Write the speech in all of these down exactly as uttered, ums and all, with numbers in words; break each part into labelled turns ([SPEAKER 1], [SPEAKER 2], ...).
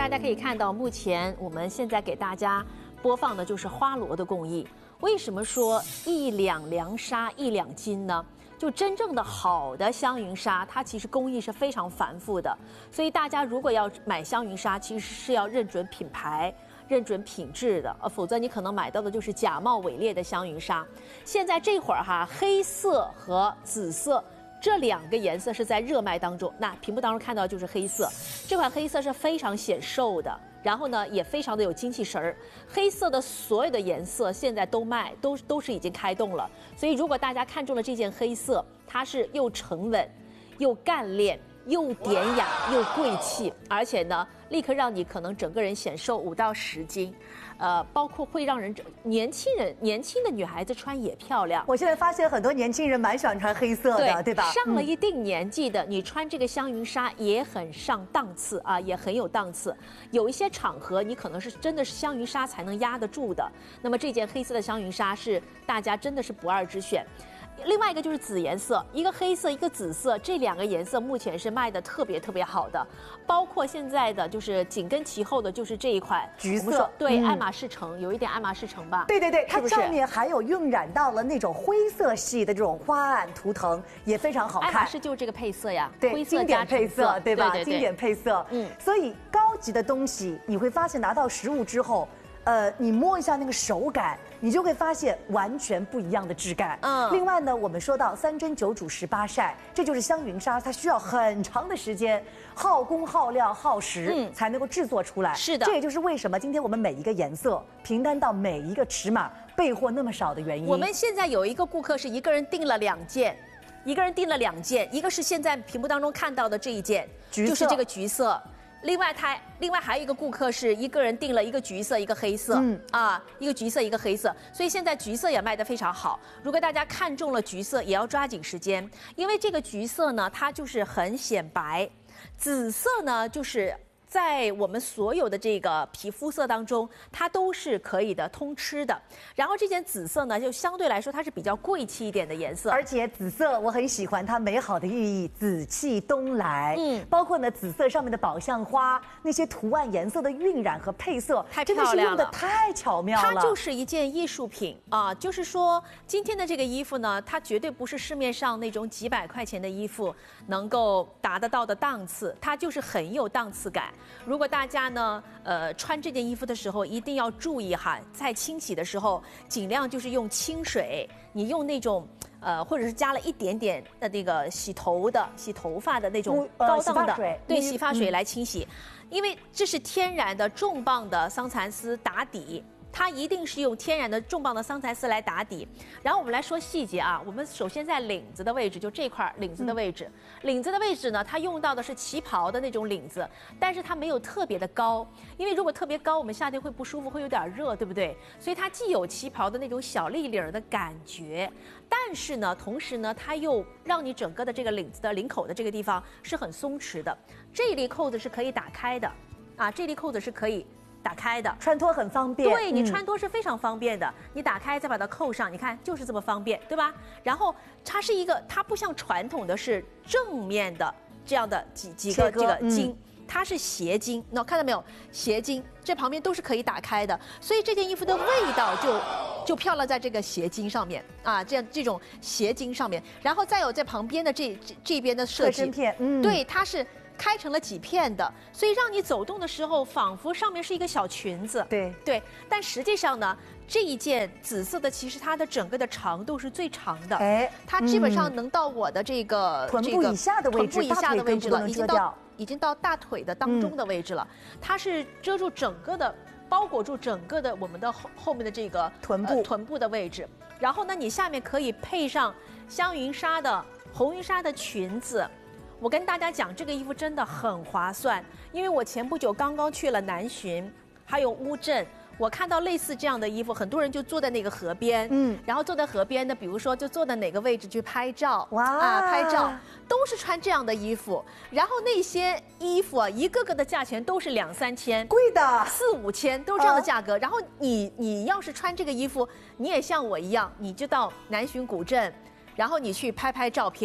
[SPEAKER 1] 大家可以看到，目前我们现在给大家播放的就是花罗的工艺。为什么说一两良纱一两金呢？就真正的好的香云纱，它其实工艺是非常繁复的，所以大家如果要买香云纱，其实是要认准品牌、认准品质的，呃，否则你可能买到的就是假冒伪劣的香云纱。现在这会儿哈，黑色和紫色这两个颜色是在热卖当中。那屏幕当中看到就是黑色，这款黑色是非常显瘦的。然后呢，也非常的有精气神儿。黑色的所有的颜色现在都卖，都都是已经开动了。所以如果大家看中了这件黑色，它是又沉稳，又干练，又典雅，又贵气，而且呢，立刻让你可能整个人显瘦五到十斤。呃，包括会让人年轻人、年轻的女孩子穿也漂亮。
[SPEAKER 2] 我现在发现很多年轻人蛮喜欢穿黑色的， 对, 对吧？
[SPEAKER 1] 上了一定年纪的，嗯、你穿这个香云纱也很上档次啊，也很有档次。有一些场合，你可能是真的是香云纱才能压得住的。那么这件黑色的香云纱是大家真的是不二之选。另外一个就是紫颜色，一个黑色，一个紫色，这两个颜色目前是卖的特别特别好的。包括现在的就是紧跟其后的就是这一款
[SPEAKER 2] 橘色，
[SPEAKER 1] 对，
[SPEAKER 2] 嗯、
[SPEAKER 1] 爱马仕橙，有一点爱马仕橙吧？
[SPEAKER 2] 对对对，
[SPEAKER 1] 是不是
[SPEAKER 2] 它上面还有晕染到了那种灰色系的这种花案图腾，也非常好看。
[SPEAKER 1] 爱马仕就是这个配色呀，
[SPEAKER 2] 对，
[SPEAKER 1] 灰色
[SPEAKER 2] 经典配色，对吧？
[SPEAKER 1] 对对对
[SPEAKER 2] 经典配色，嗯，所以高级的东西你会发现拿到实物之后。呃，你摸一下那个手感，你就会发现完全不一样的质感。嗯，另外呢，我们说到三蒸九煮十八晒，这就是香云纱，它需要很长的时间，耗工耗料耗时，嗯，才能够制作出来。
[SPEAKER 1] 是的，
[SPEAKER 2] 这也就是为什么今天我们每一个颜色平单到每一个尺码备货那么少的原因。
[SPEAKER 1] 我们现在有一个顾客是一个人订了两件，一个人订了两件，一个是现在屏幕当中看到的这一件，
[SPEAKER 2] 橘色
[SPEAKER 1] 就是这个橘色。另外，他另外还有一个顾客是一个人订了一个橘色，一个黑色，嗯啊，一个橘色，一个黑色，所以现在橘色也卖得非常好。如果大家看中了橘色，也要抓紧时间，因为这个橘色呢，它就是很显白，紫色呢就是。在我们所有的这个皮肤色当中，它都是可以的，通吃的。然后这件紫色呢，就相对来说它是比较贵气一点的颜色，
[SPEAKER 2] 而且紫色我很喜欢它美好的寓意，紫气东来。嗯，包括呢紫色上面的宝相花，那些图案颜色的晕染和配色，
[SPEAKER 1] 太漂亮了，真的是用
[SPEAKER 2] 的太巧妙了。
[SPEAKER 1] 它就是一件艺术品啊，就是说今天的这个衣服呢，它绝对不是市面上那种几百块钱的衣服能够达得到的档次，它就是很有档次感。如果大家呢，呃，穿这件衣服的时候，一定要注意哈，在清洗的时候，尽量就是用清水，你用那种，呃，或者是加了一点点的那个洗头的、洗头发的那种高档的，
[SPEAKER 2] 呃、洗
[SPEAKER 1] 对，洗发水来清洗，嗯、因为这是天然的重磅的桑蚕丝打底。它一定是用天然的重磅的桑蚕丝来打底，然后我们来说细节啊。我们首先在领子的位置，就这块领子的位置，嗯、领子的位置呢，它用到的是旗袍的那种领子，但是它没有特别的高，因为如果特别高，我们夏天会不舒服，会有点热，对不对？所以它既有旗袍的那种小立领的感觉，但是呢，同时呢，它又让你整个的这个领子的领口的这个地方是很松弛的。这一粒扣子是可以打开的，啊，这粒扣子是可以。打开的，
[SPEAKER 2] 穿脱很方便。
[SPEAKER 1] 对，你穿脱是非常方便的，嗯、你打开再把它扣上，你看就是这么方便，对吧？然后它是一个，它不像传统的是正面的这样的几几个这个襟，嗯、它是斜襟，那看到没有？斜襟这旁边都是可以打开的，所以这件衣服的味道就就漂亮在这个斜襟上面啊，这样这种斜襟上面，然后再有在旁边的这这这边的设计，
[SPEAKER 2] 片，嗯，
[SPEAKER 1] 对，它是。开成了几片的，所以让你走动的时候，仿佛上面是一个小裙子。
[SPEAKER 2] 对
[SPEAKER 1] 对，但实际上呢，这一件紫色的，其实它的整个的长度是最长的。哎，它基本上能到我的这个
[SPEAKER 2] 臀部以下的位置，
[SPEAKER 1] 臀部以下的位置了，
[SPEAKER 2] 已经到
[SPEAKER 1] 已经到大腿的当中的位置了。嗯、它是遮住整个的，包裹住整个的我们的后后面的这个
[SPEAKER 2] 臀部、
[SPEAKER 1] 呃、臀部的位置。然后呢，你下面可以配上香云纱的红云纱的裙子。我跟大家讲，这个衣服真的很划算，因为我前不久刚刚去了南浔，还有乌镇，我看到类似这样的衣服，很多人就坐在那个河边，嗯，然后坐在河边呢，比如说就坐在哪个位置去拍照，哇啊，拍照都是穿这样的衣服，然后那些衣服啊，一个个的价钱都是两三千，
[SPEAKER 2] 贵的
[SPEAKER 1] 四五千都是这样的价格。啊、然后你你要是穿这个衣服，你也像我一样，你就到南浔古镇，然后你去拍拍照片。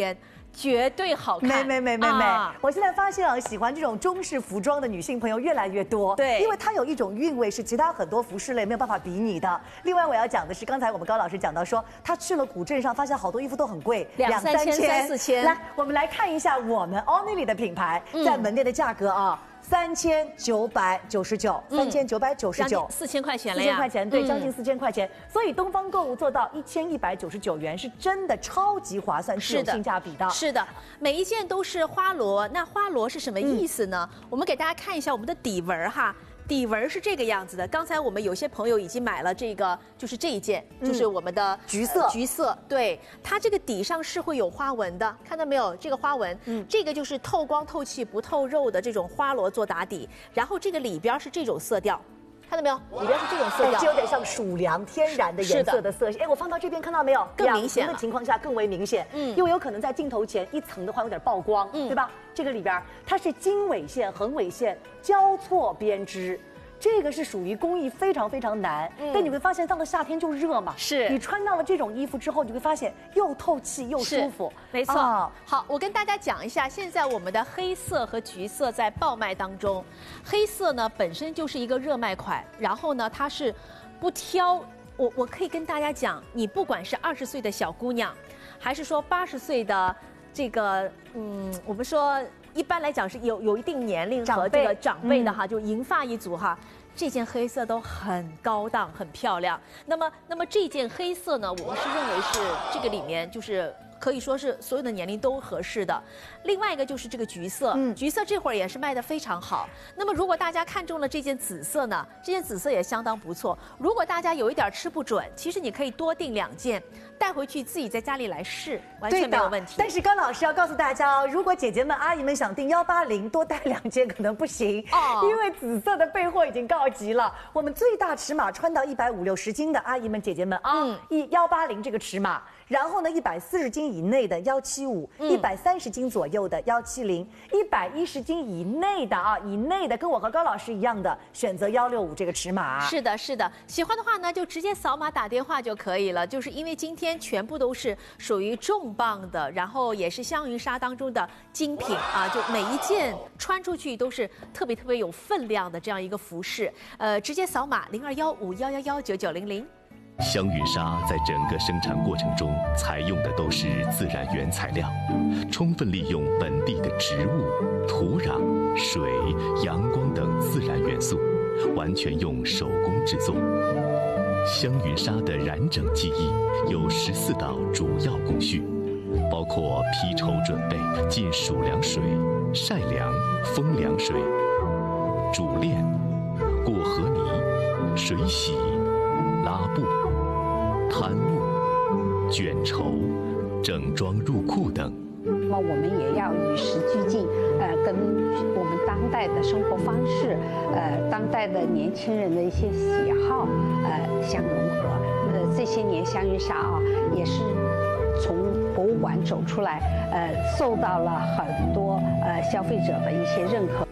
[SPEAKER 1] 绝对好看。
[SPEAKER 2] 美美美美美！我现在发现啊，喜欢这种中式服装的女性朋友越来越多。
[SPEAKER 1] 对，
[SPEAKER 2] 因为它有一种韵味是其他很多服饰类没有办法比拟的。另外我要讲的是，刚才我们高老师讲到说，他去了古镇上，发现好多衣服都很贵，
[SPEAKER 1] 两三千、三四千。
[SPEAKER 2] 来，我们来看一下我们 Only 的品牌在门店的价格啊。三千九百九十九，三千九百九十九，
[SPEAKER 1] 四千块钱了呀，
[SPEAKER 2] 四千块钱，对，将近四千块钱。所以东方购物做到一千一百九十九元，是真的超级划算，是有性价比的。
[SPEAKER 1] 是的，每一件都是花螺。那花螺是什么意思呢？嗯、我们给大家看一下我们的底纹哈。底纹是这个样子的。刚才我们有些朋友已经买了这个，就是这一件，嗯、就是我们的
[SPEAKER 2] 橘色、
[SPEAKER 1] 呃、橘色。对，它这个底上是会有花纹的，看到没有？这个花纹，嗯，这个就是透光透气不透肉的这种花螺做打底，然后这个里边是这种色调。看到没有？里边是这种色调，
[SPEAKER 2] 就有点像鼠粮天然的颜色的色系。哎，我放到这边看到没有？
[SPEAKER 1] 更明显
[SPEAKER 2] 的情况下更为明显。嗯，因为有可能在镜头前一层的话有点曝光，嗯，对吧？这个里边它是经纬线、横纬线交错编织。这个是属于工艺非常非常难，嗯、但你会发现到了夏天就热嘛，
[SPEAKER 1] 是
[SPEAKER 2] 你穿到了这种衣服之后，你会发现又透气又舒服，
[SPEAKER 1] 没错、哦。好，我跟大家讲一下，现在我们的黑色和橘色在爆卖当中，黑色呢本身就是一个热卖款，然后呢它是不挑，我我可以跟大家讲，你不管是二十岁的小姑娘，还是说八十岁的这个，嗯，我们说。一般来讲是有有一定年龄和这个长辈的哈，嗯、就银发一族哈，这件黑色都很高档、很漂亮。那么，那么这件黑色呢，我们是认为是这个里面就是可以说是所有的年龄都合适的。另外一个就是这个橘色，嗯、橘色这会儿也是卖得非常好。那么如果大家看中了这件紫色呢，这件紫色也相当不错。如果大家有一点吃不准，其实你可以多订两件。带回去自己在家里来试，完全没有问题。
[SPEAKER 2] 但是高老师要告诉大家哦，如果姐姐们、阿姨们想订幺八零，多带两件可能不行哦，因为紫色的备货已经告急了。我们最大尺码穿到一百五六十斤的阿姨们、姐姐们啊，一幺八零这个尺码。然后呢，一百四十斤以内的幺七五，一百三十斤左右的幺七零，一百一十斤以内的啊，以内的跟我和高老师一样的，选择幺六五这个尺码。
[SPEAKER 1] 是的，是的，喜欢的话呢，就直接扫码打电话就可以了。就是因为今天全部都是属于重磅的，然后也是香云纱当中的精品啊，就每一件穿出去都是特别特别有分量的这样一个服饰。呃，直接扫码零二幺五幺幺幺九九零零。
[SPEAKER 3] 香云纱在整个生产过程中采用的都是自然原材料，充分利用本地的植物、土壤、水、阳光等自然元素，完全用手工制作。香云纱的染整技艺有十四道主要工序，包括披绸准备、浸数量水、晒凉、风凉水、煮炼、过河泥、水洗、拉布、摊木、卷绸、整装入库等。
[SPEAKER 4] 那么我们也要与时俱进，呃，跟我们当代的生活方式，呃，当代的年轻人的一些喜好，呃，相融合。呃，这些年香云纱啊，也是从博物馆走出来，呃，受到了很多呃消费者的一些认可。